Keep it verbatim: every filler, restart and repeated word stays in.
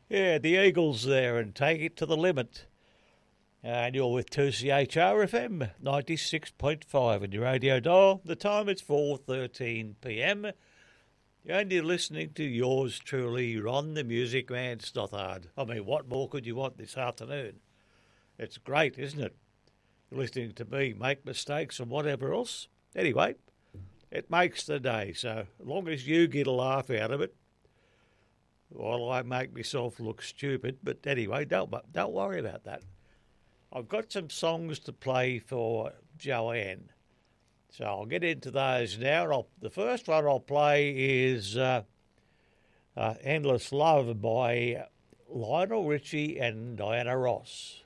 Yeah, the Eagles there and Take It to the Limit. And you're with two C H R F M ninety-six point five on your radio dial. The time is four thirteen p m. And you're listening to yours truly, Ron the Music Man Stothard. I mean, what more could you want this afternoon? It's great, isn't it? You're listening to me make mistakes and whatever else. Anyway, it makes the day. So as long as you get a laugh out of it, while I make myself look stupid. But anyway, don't, don't worry about that. I've got some songs to play for Joanne. So I'll get into those now. I'll, the first one I'll play is uh, uh, Endless Love by Lionel Richie and Diana Ross.